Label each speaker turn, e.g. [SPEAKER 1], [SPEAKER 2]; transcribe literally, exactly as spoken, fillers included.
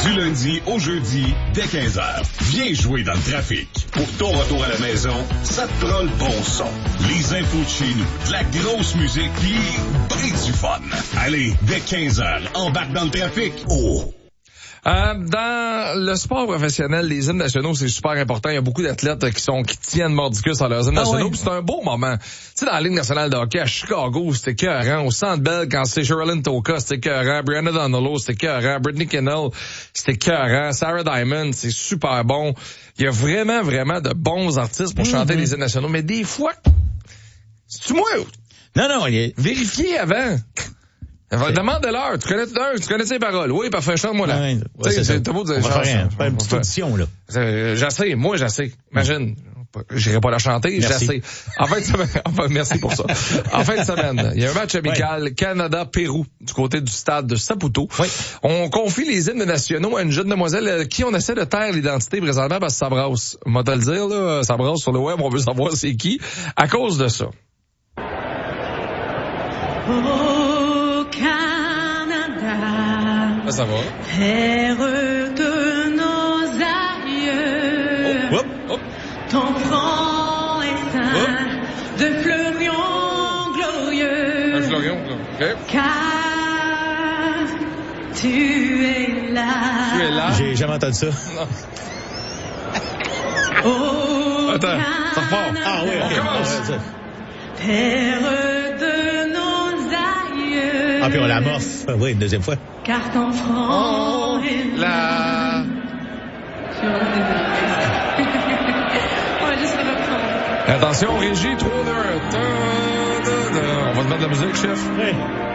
[SPEAKER 1] Du lundi au jeudi, dès quinze heures. Viens jouer dans le trafic. Pour ton retour à la maison, ça te prend le bon son. Les infos de chez nous, de la grosse musique, pis ben du fun. Allez, dès quinze heures, embarque dans le trafic. Oh!
[SPEAKER 2] Euh, dans le sport professionnel, les hymnes nationaux, c'est super important. Il y a beaucoup d'athlètes qui sont qui tiennent mordicus à leurs hymnes ah nationaux. Ouais. Puis c'est un beau moment. Tu sais, dans la Ligue nationale de hockey à Chicago, c'était écœurant. Au Centre Bell, quand c'est Sherilyn Toka, c'était écœurant. Brianna Donolo, c'était écœurant. Brittany Kennel, c'était écœurant. Sarah Diamond, c'est super bon. Il y a vraiment, vraiment de bons artistes pour mm-hmm. chanter les hymnes nationaux. Mais des fois, c'est-tu moi?
[SPEAKER 3] Non, non, il est...
[SPEAKER 2] Vérifiez avant. Demande-leur, tu connais, tu connais ces paroles. Oui, parfait, chante-moi là. Ouais, ouais,
[SPEAKER 3] c'est ça. T'as beau dire, on va faire un, une petite audition, là.
[SPEAKER 2] Euh, j'essaie, moi, j'essaie. Imagine. J'irai pas la chanter, j'essaie. En fin de semaine, enfin, merci pour ça. En fin de semaine, il y a un match amical ouais. Canada-Pérou du côté du stade de Saputo. Oui. On confie les hymnes nationaux à une jeune demoiselle à qui on essaie de taire l'identité présentement parce que ça brasse. On va te le dire, là, ça brasse sur le web, on veut savoir c'est qui. À cause de ça.
[SPEAKER 4] Oh, Canada,
[SPEAKER 2] ça, ça va.
[SPEAKER 4] Terre de nos aïeux,
[SPEAKER 2] oh, hop, hop.
[SPEAKER 4] Ton front est saint hop. De fleurions glorieux.
[SPEAKER 2] Un fleurion, glorieux. Okay.
[SPEAKER 4] Car tu es là.
[SPEAKER 2] Tu es là.
[SPEAKER 3] J'ai jamais entendu ça.
[SPEAKER 2] Non.
[SPEAKER 4] Oh,
[SPEAKER 2] attends,
[SPEAKER 4] Canada,
[SPEAKER 2] ça repart.
[SPEAKER 3] Ah oui,
[SPEAKER 2] on commence.
[SPEAKER 4] Terre de nos aïeux.
[SPEAKER 3] Ah, puis on l'amorce. Ah, oui, une deuxième fois.
[SPEAKER 4] Car ton front
[SPEAKER 2] oh,
[SPEAKER 4] est
[SPEAKER 2] là.
[SPEAKER 4] La...
[SPEAKER 2] Attention, régie, trois deux. On va te mettre de la musique, chef.
[SPEAKER 3] Oui.